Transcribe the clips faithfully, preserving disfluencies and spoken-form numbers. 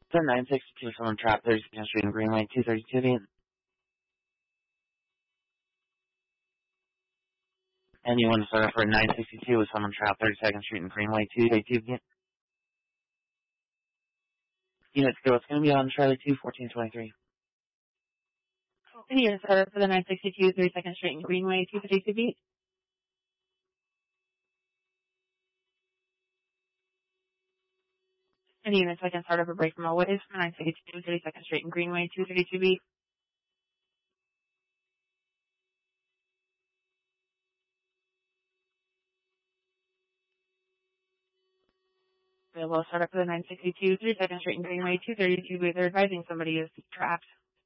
The nine sixty-two, someone trapped thirty-second Street and Greenway, two thirty-two feet. Anyone set up for nine sixty-two with someone trapped thirty-second Street and Greenway, two thirty-two feet. Units go, it's going to be on Charlie two, fourteen twenty-three. Any units set up for the nine sixty-two, thirty-second Street and Greenway, two fifty-two feet. Any units I can start up a break from always for nine sixty-two, thirty-second Street and Greenway, two thirty-two feet. Available start up for the nine sixty-two, thirty-second Street and Greenway, two thirty-two feet. They're advising somebody is trapped.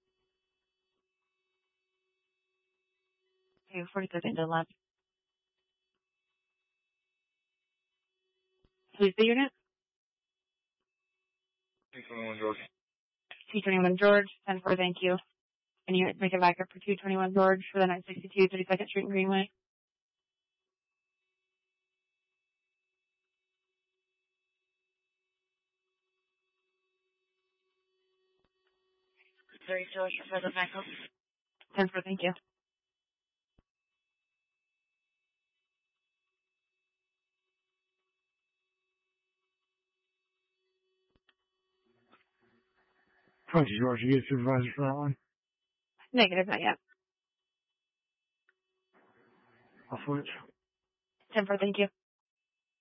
Okay, forty-third into left. Who's the unit? two twenty-one George. two twenty-one George, ten four, thank you. And units make it back up for two twenty-one George for the nine sixty-two, thirty-second Street and Greenway. Sorry, George, for the backup. ten four, thank you. twenty George, you get supervisor for that one? Negative, not yet. I'll switch. ten four, thank you.